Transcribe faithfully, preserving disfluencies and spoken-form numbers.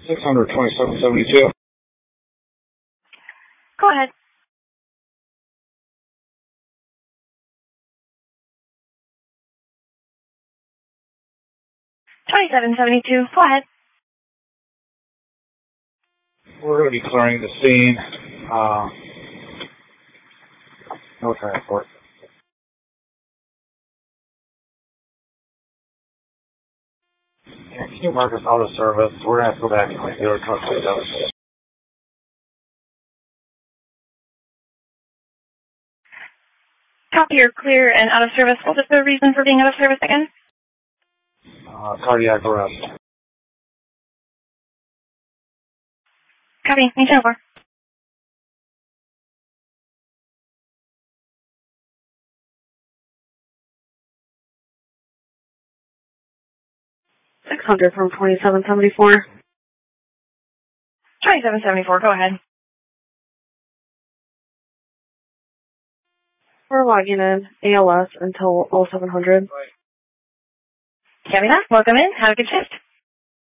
six hundred twenty-seven seventy-two. Go ahead. twenty-seven seventy-two, go ahead. We're going to be clearing the scene. Uh, no transport. Yeah, can you mark us out of service? We're going to have to go back and like the other truck picked up. Copy, you're clear and out of service. What was the reason for being out of service again? Uh, cardiac arrest. Copy, nation four. six hundred from twenty-seven seventy-four. twenty-seven seventy-four, go ahead. We're logging in A L S until oh seven hundred. Copy that. Welcome in. Have a good shift.